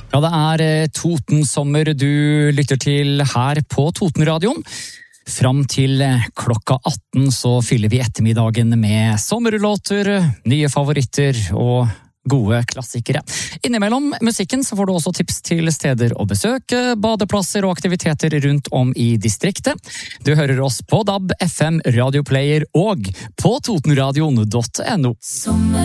Ja, det Toten-sommer du lytter til her på Toten-radioen. Fram til klokka 18 så fyller vi ettermiddagen med sommerlåter, nye favoritter og gode klassikere. Innimellom musikken så får du også tips til steder å besøke, badeplasser og aktiviteter rundt om i distriktet. Du hører oss på DAB, FM, radioplayer og på totenradion.no.